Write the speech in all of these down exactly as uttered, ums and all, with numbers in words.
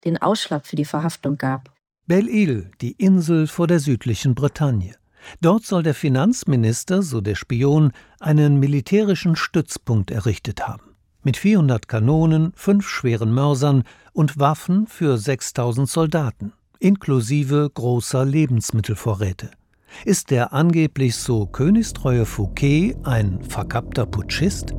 den Ausschlag für die Verhaftung gab. Belle-Île, die Insel vor der südlichen Bretagne. Dort soll der Finanzminister, so der Spion, einen militärischen Stützpunkt errichtet haben. Mit vierhundert Kanonen, fünf schweren Mörsern und Waffen für sechstausend Soldaten, inklusive großer Lebensmittelvorräte. Ist der angeblich so königstreue Fouquet ein verkappter Putschist?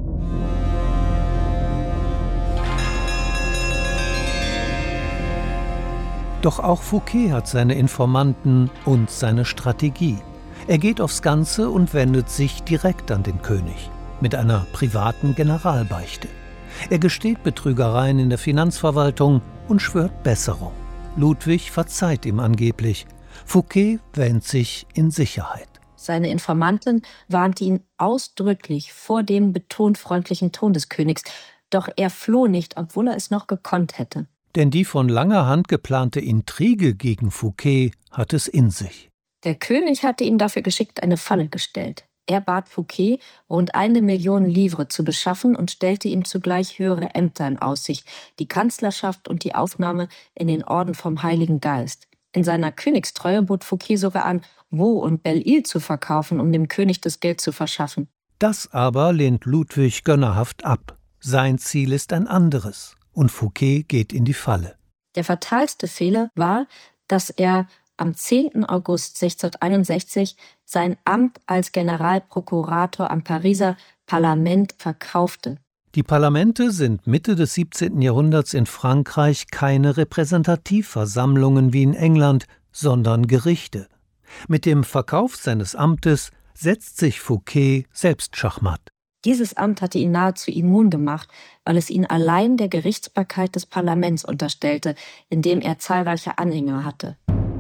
Doch auch Fouquet hat seine Informanten und seine Strategie. Er geht aufs Ganze und wendet sich direkt an den König, mit einer privaten Generalbeichte. Er gesteht Betrügereien in der Finanzverwaltung und schwört Besserung. Ludwig verzeiht ihm angeblich. Fouquet wähnt sich in Sicherheit. Seine Informantin warnte ihn ausdrücklich vor dem betont freundlichen Ton des Königs, doch er floh nicht, obwohl er es noch gekonnt hätte. Denn die von langer Hand geplante Intrige gegen Fouquet hat es in sich. Der König hatte ihm dafür geschickt eine Falle gestellt. Er bat Fouquet, rund eine Million Livres zu beschaffen und stellte ihm zugleich höhere Ämter in Aussicht, die Kanzlerschaft und die Aufnahme in den Orden vom Heiligen Geist. In seiner Königstreue bot Fouquet sogar an, Vaux und Belle-Île zu verkaufen, um dem König das Geld zu verschaffen. Das aber lehnt Ludwig gönnerhaft ab. Sein Ziel ist ein anderes. Und Fouquet geht in die Falle. Der fatalste Fehler war, dass er am zehnten August sechzehnhunderteinundsechzig sein Amt als Generalprokurator am Pariser Parlament verkaufte. Die Parlamente sind Mitte des siebzehnten Jahrhunderts in Frankreich keine Repräsentativversammlungen wie in England, sondern Gerichte. Mit dem Verkauf seines Amtes setzt sich Fouquet selbst Schachmatt. Dieses Amt hatte ihn nahezu immun gemacht, weil es ihn allein der Gerichtsbarkeit des Parlaments unterstellte, in dem er zahlreiche Anhänger hatte.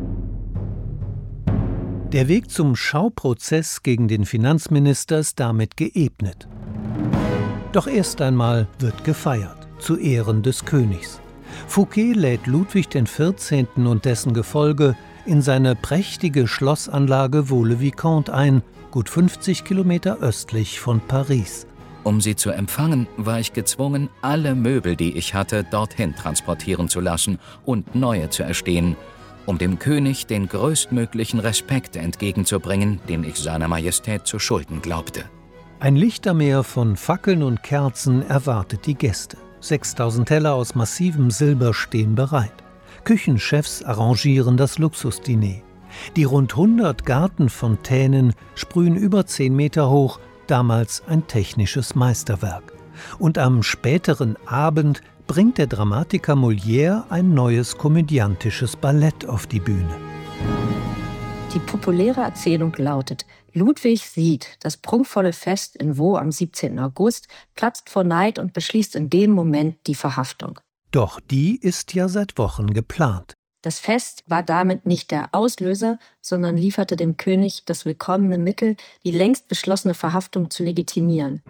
Der Weg zum Schauprozess gegen den Finanzminister ist damit geebnet. Doch erst einmal wird gefeiert, zu Ehren des Königs. Fouquet lädt Ludwig den vierzehnten und dessen Gefolge in seine prächtige Schlossanlage Vaux-le-Vicomte ein, gut fünfzig Kilometer östlich von Paris. Um sie zu empfangen, war ich gezwungen, alle Möbel, die ich hatte, dorthin transportieren zu lassen und neue zu erstehen, um dem König den größtmöglichen Respekt entgegenzubringen, den ich seiner Majestät zu schulden glaubte. Ein Lichtermeer von Fackeln und Kerzen erwartet die Gäste. sechstausend Teller aus massivem Silber stehen bereit. Küchenchefs arrangieren das Luxusdiner. Die rund hundert Gartenfontänen sprühen über zehn Meter hoch, damals ein technisches Meisterwerk. Und am späteren Abend bringt der Dramatiker Molière ein neues komödiantisches Ballett auf die Bühne. Die populäre Erzählung lautet: Ludwig sieht das prunkvolle Fest in Vaux am siebzehnten August, platzt vor Neid und beschließt in dem Moment die Verhaftung. Doch die ist ja seit Wochen geplant. Das Fest war damit nicht der Auslöser, sondern lieferte dem König das willkommene Mittel, die längst beschlossene Verhaftung zu legitimieren.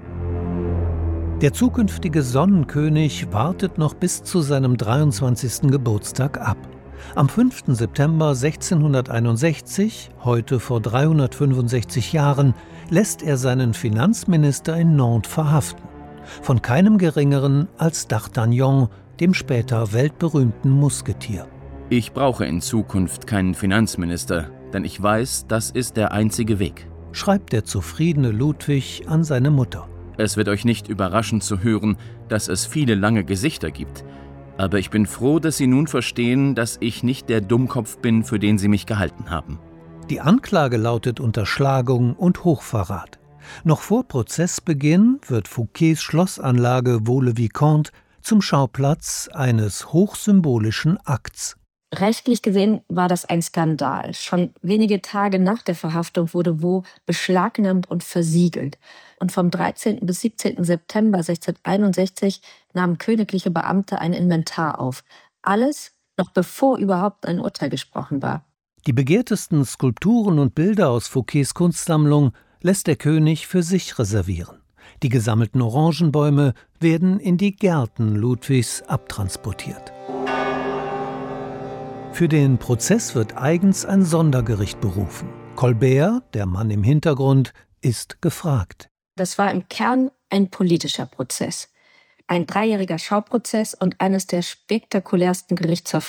Der zukünftige Sonnenkönig wartet noch bis zu seinem dreiundzwanzigsten Geburtstag ab. Am fünften September sechzehnhunderteinundsechzig, heute vor dreihundertfünfundsechzig Jahren, lässt er seinen Finanzminister in Nantes verhaften. Von keinem Geringeren als D'Artagnan, dem später weltberühmten Musketier. Ich brauche in Zukunft keinen Finanzminister, denn ich weiß, das ist der einzige Weg, schreibt der zufriedene Ludwig an seine Mutter. Es wird euch nicht überraschen zu hören, dass es viele lange Gesichter gibt. Aber ich bin froh, dass Sie nun verstehen, dass ich nicht der Dummkopf bin, für den Sie mich gehalten haben. Die Anklage lautet Unterschlagung und Hochverrat. Noch vor Prozessbeginn wird Fouquets Schlossanlage Vaux-le-Vicomte zum Schauplatz eines hochsymbolischen Akts. Rechtlich gesehen war das ein Skandal. Schon wenige Tage nach der Verhaftung wurde Vaux beschlagnahmt und versiegelt. Und vom dreizehnten bis siebzehnten September sechzehnhunderteinundsechzig nahmen königliche Beamte ein Inventar auf. Alles noch bevor überhaupt ein Urteil gesprochen war. Die begehrtesten Skulpturen und Bilder aus Fouquets Kunstsammlung lässt der König für sich reservieren. Die gesammelten Orangenbäume werden in die Gärten Ludwigs abtransportiert. Für den Prozess wird eigens ein Sondergericht berufen. Colbert, der Mann im Hintergrund, ist gefragt. Das war im Kern ein politischer Prozess. Ein dreijähriger Schauprozess und eines der spektakulärsten Gerichtsverfahren